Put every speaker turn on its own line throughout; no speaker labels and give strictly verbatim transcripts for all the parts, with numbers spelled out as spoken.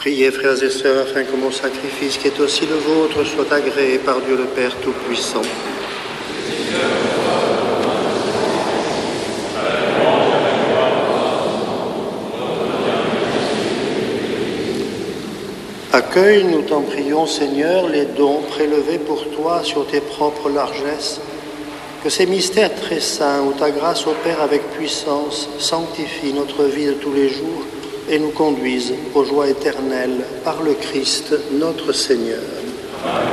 Priez, frères et sœurs, afin que mon sacrifice, qui est aussi le vôtre, soit agréé par Dieu le Père Tout-Puissant. Accueille, nous t'en prions, Seigneur, les dons prélevés pour toi sur tes propres largesses. Que ces mystères très saints, où ta grâce opère avec puissance, sanctifient notre vie de tous les jours et nous conduisent aux joies éternelles par le Christ, notre Seigneur. Amen.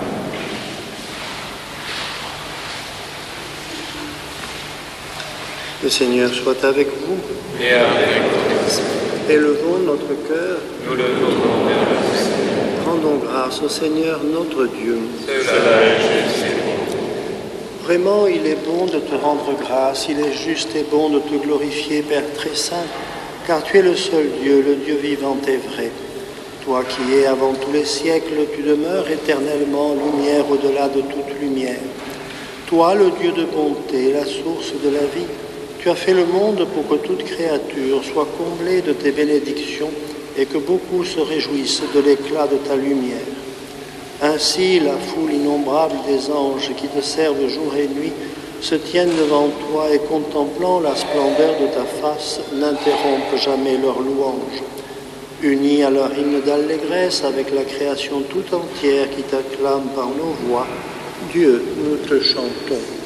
Le Seigneur soit avec vous.
Et avec ton esprit.
Élevons notre cœur.
Nous le tournons vers le Seigneur.
Rendons grâce au Seigneur notre Dieu.
Cela est juste et bon.
Vraiment, il est bon de te rendre grâce, il est juste et bon de te glorifier, Père très saint, car tu es le seul Dieu, le Dieu vivant et vrai. Toi qui es avant tous les siècles, tu demeures éternellement lumière au-delà de toute lumière. Toi, le Dieu de bonté, la source de la vie, tu as fait le monde pour que toute créature soit comblée de tes bénédictions et que beaucoup se réjouissent de l'éclat de ta lumière. Ainsi, la foule innombrable des anges qui te servent jour et nuit se tiennent devant toi et, contemplant la splendeur de ta face, n'interrompent jamais leur louange. Unis à leur hymne d'allégresse avec la création tout entière qui t'acclame par nos voix, Dieu, nous te chantons.